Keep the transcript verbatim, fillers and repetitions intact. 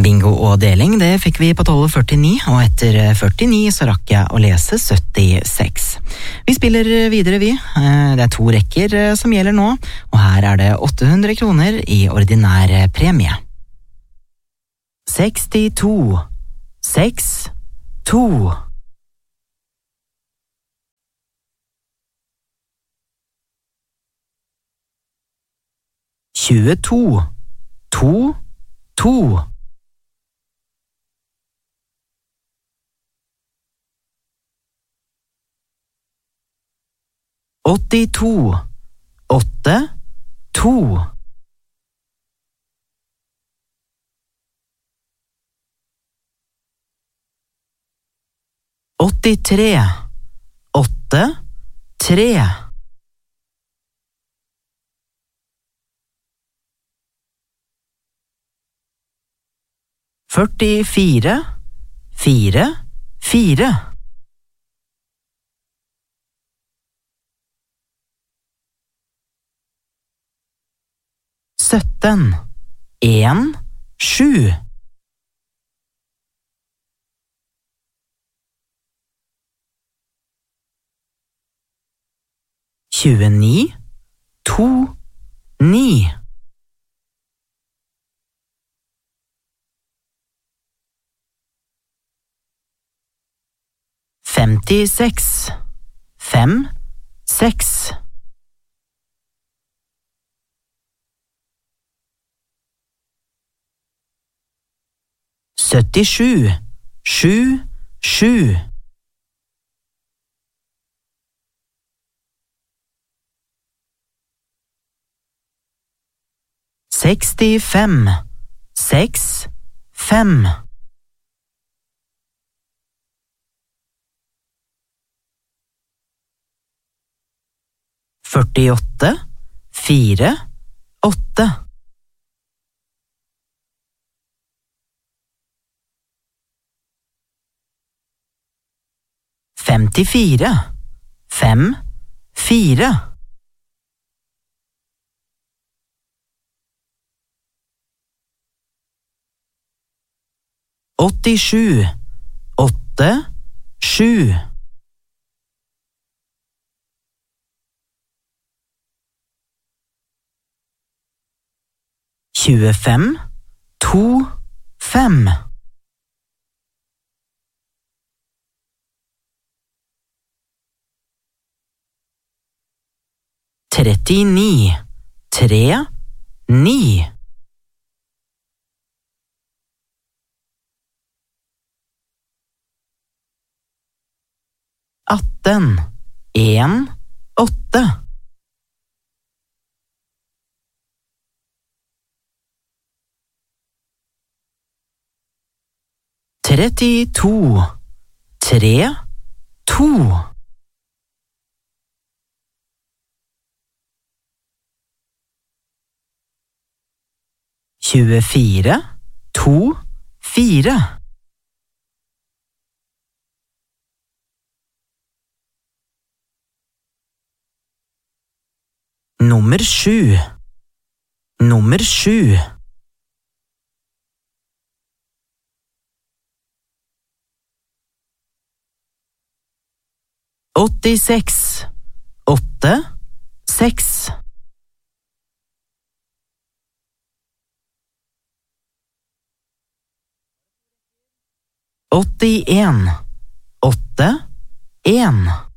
Bingo og deling, det fikk vi på tolv førtini, og etter førtini så rakk jeg å lese syttiseks. Vi spiller videre vi. Det er to rekker som gjelder nå, og her er det åtte hundre kroner i ordinær premie. sekstito, seks, to. tjueto, to, to. åttito, åtte, to. åttitre, åtte, tre. førtifire, fire, fire. sytten, en, sju. tjueni, to, ni. femtiseks, fem, seks. syttisju, sju, sju. sekstifem, seks, fem. førtiåtte, fire, åtte. femtifire, fem, fire. åttisju, åtte, sju. tjuefem, to, fem. trettini, tre, ni. atten, en, åtte. trettito, tre, to. tjuefire, to, fire. Nummer sju. Nummer sju. åttiseks, åtte, seks. åttien, åtte, en.